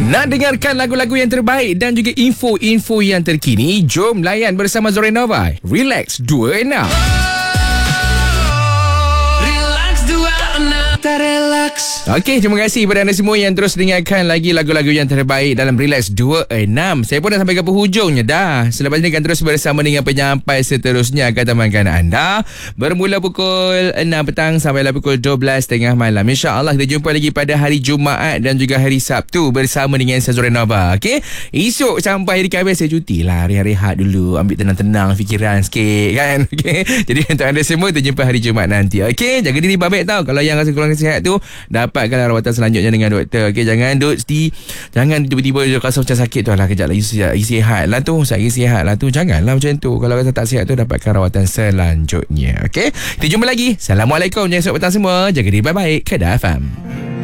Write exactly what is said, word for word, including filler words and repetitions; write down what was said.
Nak dengarkan lagu-lagu yang terbaik dan juga info-info yang terkini? Jom layan bersama Zorenova. Relax dua enam. Okey, terima kasih kepada anda semua yang terus dengarkan lagi lagu-lagu yang terbaik dalam Relax dua enam. Saya pun dah sampai ke penghujungnya dah. Selepas ini akan terus bersama dengan penyampai seterusnya akan temankan anda bermula pukul enam petang sampailah pukul dua belas tengah malam. InsyaAllah kita jumpa lagi pada hari Jumaat dan juga hari Sabtu bersama dengan saya Zorenova. Okey, esok sampai hari Khamis saya cuti lah, hari-hari rehat dulu, ambil tenang-tenang fikiran sikit kan. Okey, jadi untuk anda semua kita jumpa hari Jumaat nanti. Okey, jaga diri baik tau. Kalau yang rasa kurang sihat tu, dapatkan rawatan selanjutnya dengan doktor. Okey, jangan duduk sti, jangan tiba-tiba rasa macam sakit tu, alah kejap lagi sihat lah tu, saya sihat lah tu. Janganlah macam tu. Kalau rasa tak sihat tu, dapatkan rawatan selanjutnya. Okey, kita jumpa lagi. Assalamualaikum. Jangan esok petang semua. Jaga diri baik-baik. Kedah F M.